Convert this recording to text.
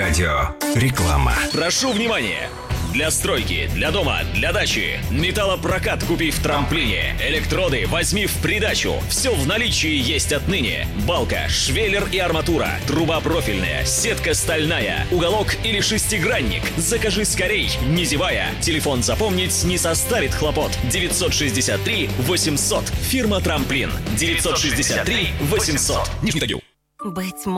Радио. Реклама. Прошу внимания! Для стройки, для дома, для дачи. Металлопрокат купи в Трамплине. Электроды возьми в придачу. Все в наличии есть отныне. Балка, швеллер и арматура. Труба профильная, сетка стальная. Уголок или шестигранник. Закажи скорей, не зевая. Телефон запомнить не составит хлопот. 963 800. Фирма Трамплин. 963 800. Нижний Тагил. Быть